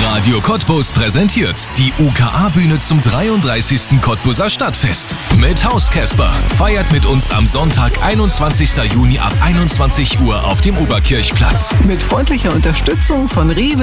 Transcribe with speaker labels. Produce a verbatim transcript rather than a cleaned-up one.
Speaker 1: Radio Cottbus präsentiert die U K A-Bühne zum dreiunddreißigsten Cottbuser Stadtfest. Mit Haus Casper. Feiert mit uns am Sonntag, einundzwanzigsten Juni ab einundzwanzig Uhr auf dem Oberkirchplatz.
Speaker 2: Mit freundlicher Unterstützung von Rewe,